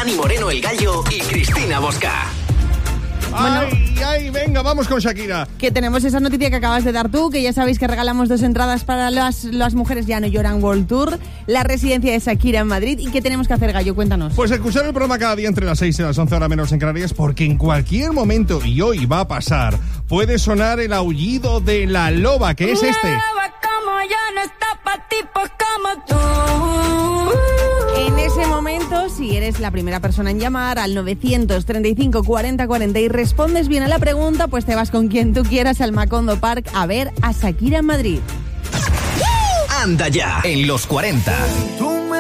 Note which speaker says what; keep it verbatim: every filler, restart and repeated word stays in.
Speaker 1: Dani Moreno el Gallo y Cristina Bosca.
Speaker 2: Bueno,
Speaker 3: ay, ay, venga, vamos con Shakira.
Speaker 2: Que tenemos esa noticia que acabas de dar tú, que ya sabéis que regalamos dos entradas para las, las Mujeres Ya No Lloran World Tour, la residencia de Shakira en Madrid. ¿Y qué tenemos que hacer, Gallo? Cuéntanos.
Speaker 3: Pues escuchar el programa cada día entre las seis y las once, hora menos en Canarias, porque en cualquier momento, y hoy va a pasar, puede sonar el aullido de la loba, que es este.
Speaker 4: La loba como yo no está pa' tipos como tú.
Speaker 2: En ese momento, si eres la primera persona en llamar al novecientos treinta y cinco cuarenta cuarenta y respondes bien a la pregunta, pues te vas con quien tú quieras al Macondo Park a ver a Shakira en Madrid.
Speaker 1: Anda ya, en los cuarenta.
Speaker 5: Tú